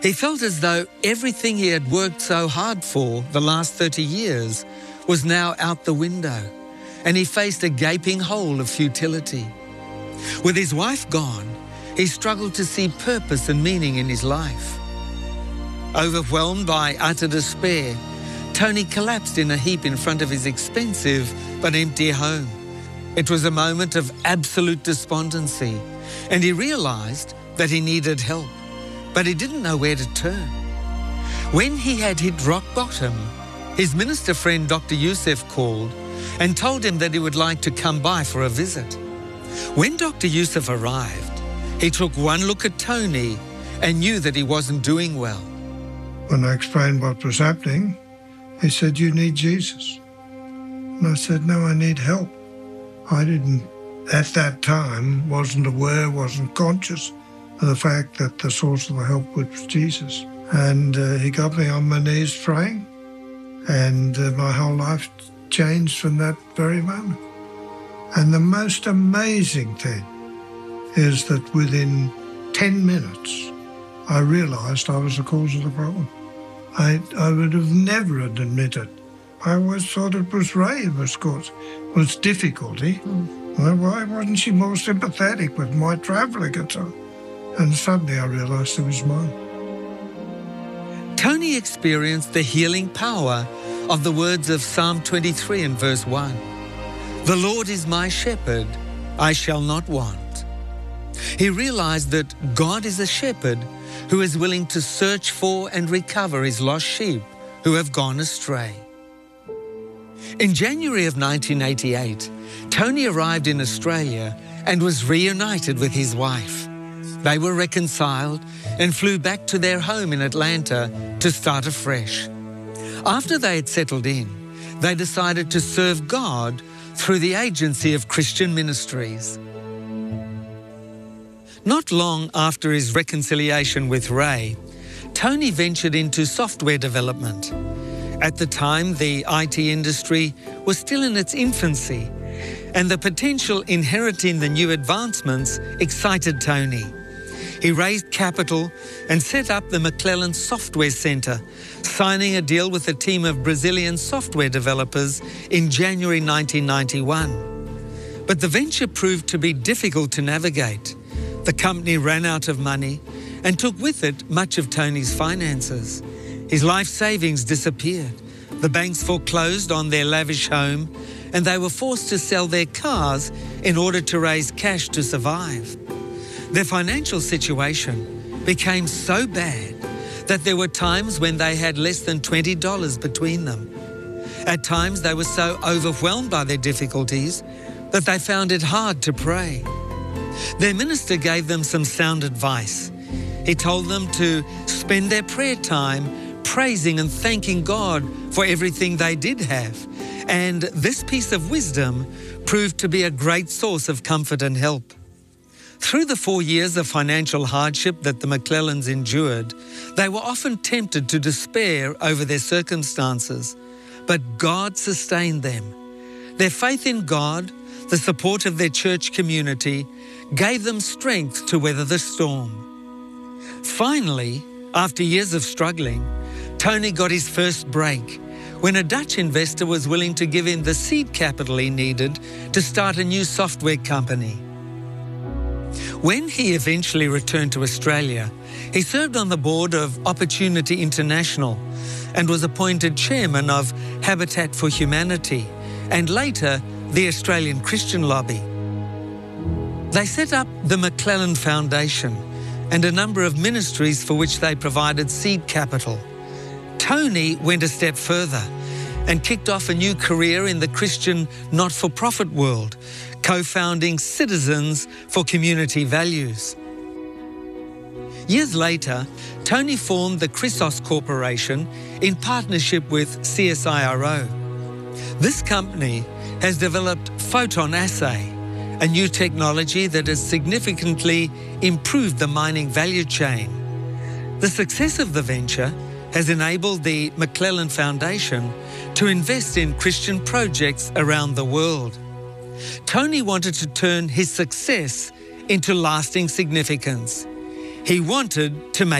He felt as though everything he had worked so hard for the last 30 years was now out the window, and he faced a gaping hole of futility. With his wife gone, he struggled to see purpose and meaning in his life. Overwhelmed by utter despair, Tony collapsed in a heap in front of his expensive but empty home. It was a moment of absolute despondency, and he realised that he needed help, but he didn't know where to turn. When he had hit rock bottom, his minister friend Dr. Youssef called and told him that he would like to come by for a visit. When Dr. Youssef arrived, he took one look at Tony and knew that he wasn't doing well. When I explained what was happening, he said, "You need Jesus." And I said, "No, I need help." I didn't, at that time, wasn't aware, wasn't conscious of the fact that the source of the help was Jesus. And he got me on my knees praying, and my whole life changed from that very moment. And the most amazing thing is that within 10 minutes, I realised I was the cause of the problem. I would have never admitted. I always thought it was Ray who was difficulty. Well, why wasn't she more sympathetic with my travelling and so on? And suddenly I realised it was mine. Tony experienced the healing power of the words of Psalm 23 and verse 1. "The Lord is my shepherd, I shall not want." He realised that God is a shepherd who is willing to search for and recover his lost sheep who have gone astray. In January of 1988, Tony arrived in Australia and was reunited with his wife. They were reconciled and flew back to their home in Atlanta to start afresh. After they had settled in, they decided to serve God through the agency of Christian Ministries. Not long after his reconciliation with Ray, Tony ventured into software development. At the time, the IT industry was still in its infancy, and the potential inherent in the new advancements excited Tony. He raised capital and set up the McClelland Software Centre, signing a deal with a team of Brazilian software developers in January 1991. But the venture proved to be difficult to navigate. The company ran out of money and took with it much of Tony's finances. His life savings disappeared. The banks foreclosed on their lavish home, and they were forced to sell their cars in order to raise cash to survive. Their financial situation became so bad that there were times when they had less than $20 between them. At times they were so overwhelmed by their difficulties that they found it hard to pray. Their minister gave them some sound advice. He told them to spend their prayer time praising and thanking God for everything they did have. And this piece of wisdom proved to be a great source of comfort and help. Through the 4 years of financial hardship that the McClellans endured, they were often tempted to despair over their circumstances, but God sustained them. Their faith in God, the support of their church community, gave them strength to weather the storm. Finally, after years of struggling, Tony got his first break when a Dutch investor was willing to give him the seed capital he needed to start a new software company. When he eventually returned to Australia, he served on the board of Opportunity International and was appointed chairman of Habitat for Humanity and later the Australian Christian Lobby. They set up the McClelland Foundation and a number of ministries for which they provided seed capital. Tony went a step further and kicked off a new career in the Christian not-for-profit world, co-founding Citizens for Community Values. Years later, Tony formed the Chrysos Corporation in partnership with CSIRO. This company has developed PhotonAssay, a new technology that has significantly improved the mining value chain. The success of the venture has enabled the McClelland Foundation to invest in Christian projects around the world. Tony wanted to turn his success into lasting significance. He wanted to make